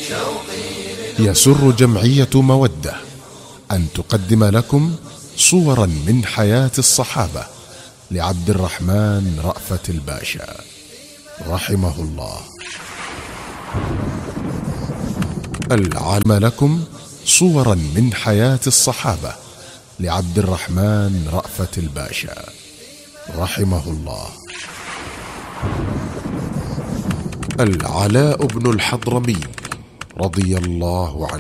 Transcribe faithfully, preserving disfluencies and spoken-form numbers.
يسر جمعية مودة أن تقدم لكم صورا من حياة الصحابة لعبد الرحمن رأفت الباشا رحمه الله. العلم لكم صورا من حياة الصحابة لعبد الرحمن رأفت الباشا رحمه الله. العلاء بن الحضرمي رضي الله عنه